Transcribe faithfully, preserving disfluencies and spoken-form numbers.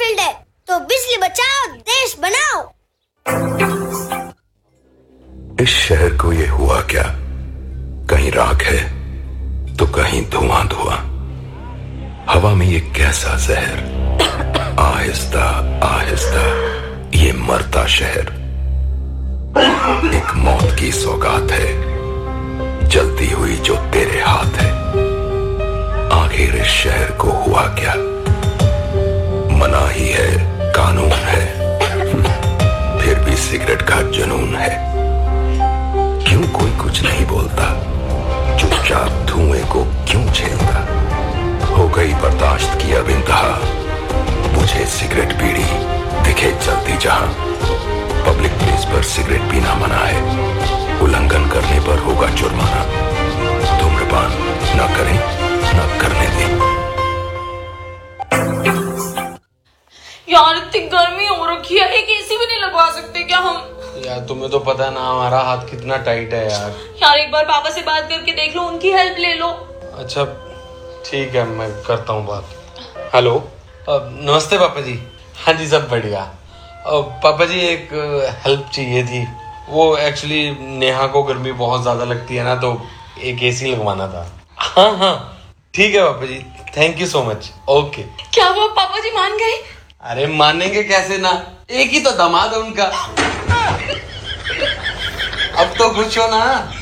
Field है, तो बिजली बचाओ देश बनाओ। इस शहर को ये हुआ क्या, कहीं राख है तो कहीं धुआं धुआं। हवा में ये कैसा जहर, आहिस्ता आहिस्ता ये मरता शहर। एक मौत की सौगात है जलती हुई जो तेरे हाथ है। आखिर इस शहर को हुआ क्या, मना ही है कानून है, फिर भी सिगरेट का जुनून है। क्यों कोई कुछ नहीं बोलता, चुपचाप धुएं को क्यों झेलता। हो गई बर्दाश्त की अब इंतहा, मुझे सिगरेट बीड़ी दिखे जलती जहां। पब्लिक प्लेस पर सिगरेट पीना मना है, उल्लंघन करने पर होगा जुर्माना। धूम्रपान न करें न करने दें। यार इतनी गर्मी हो रखी है, एक एसी भी नहीं लगवा सकते क्या हम? यार तुम्हें तो पता है ना हमारा हाथ कितना टाइट है यार। यार एक बार पापा से बात करके देख लो, उनकी हेल्प ले लो। अच्छा ठीक है, मैं करता हूँ बात। हेलो, नमस्ते पापा जी। हाँ जी सब बढ़िया। पापा जी एक हेल्प चाहिए थी। वो एक्चुअली नेहा को गर्मी बहुत ज्यादा लगती है ना, तो एक एसी लगवाना था। हाँ हाँ ठीक है पापा जी, thank you so much. Okay. क्या वो पापा जी मान गए? अरे मानेंगे कैसे ना, एक ही तो दामाद है उनका। अब तो खुश हो ना।